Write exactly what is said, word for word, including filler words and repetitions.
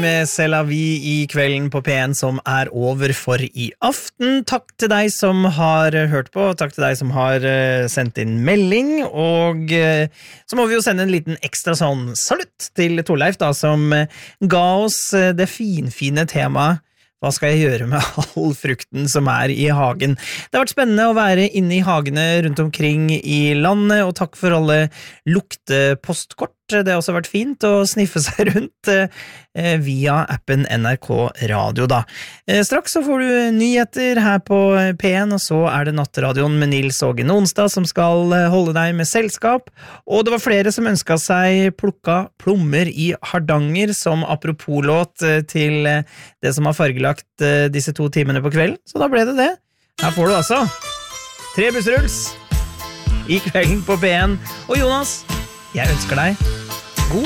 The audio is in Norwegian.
Med C'est la vie i kvelden på P en som er over for i aften. Takk til deg som har hørt på, takk til deg som har uh, sendt inn melding, og uh, så må vi jo sende en liten ekstra sånn salutt til Torleif da, som uh, ga oss uh, det finfine temaet Hva skal jeg gjøre med all frukten som er i hagen? Det har vært spennende å være inne i hagene rundt omkring i landet, og takk for alle luktepostkort. Det har også vært fint å sniffe seg rundt eh, via appen N R K Radio da. Eh, straks så får du nyheter her på P en, og så er det Nattradioen med Nils Åge Nonstad som skal holde deg med selskap. Og det var flere som ønsket seg plukka plommer i Hardanger som apropos-låt til det som har fargelagt eh, disse to timene på kvelden. Så da ble det det. Her får du altså tre bussruls i kvelden på P en. Og Jonas, jeg ønsker deg